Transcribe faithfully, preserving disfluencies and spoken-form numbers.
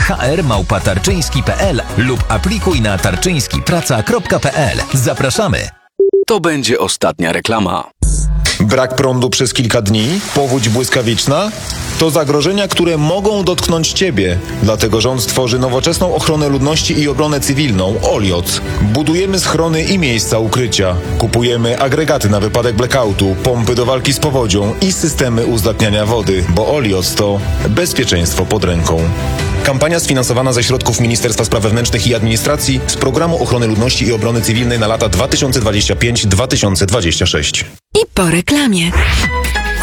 h r małpa tarczyński kropka p l lub aplikuj na tarczyńskipraca kropka p l. Zapraszamy! To będzie ostatnia reklama. Brak prądu przez kilka dni? Powódź błyskawiczna? To zagrożenia, które mogą dotknąć Ciebie. Dlatego rząd stworzy nowoczesną ochronę ludności i obronę cywilną OLIOC. Budujemy schrony i miejsca ukrycia. Kupujemy agregaty na wypadek blackoutu, pompy do walki z powodzią i systemy uzdatniania wody, bo OLIOC to bezpieczeństwo pod ręką. Kampania sfinansowana ze środków Ministerstwa Spraw Wewnętrznych i Administracji z Programu Ochrony Ludności i Obrony Cywilnej na lata dwa tysiące dwudziesty piąty do dwa tysiące dwudziestego szóstego. I po reklamie.